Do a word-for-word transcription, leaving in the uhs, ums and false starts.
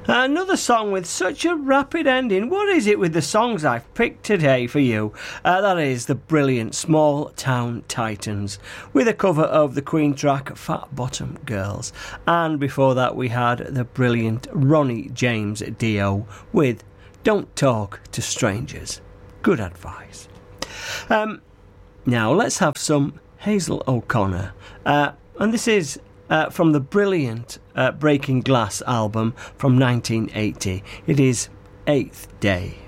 Another song with such a rapid ending. What is it with the songs I've picked today for you? Uh, that is the brilliant Small Town Titans with a cover of the Queen track Fat Bottom Girls. And before that we had the brilliant Ronnie James Dio with Don't Talk to Strangers. Good advice. Um, now let's have some Hazel O'Connor. Uh, and this is uh, from the brilliant uh, Breaking Glass album from nineteen eighty. It is Eighth Day.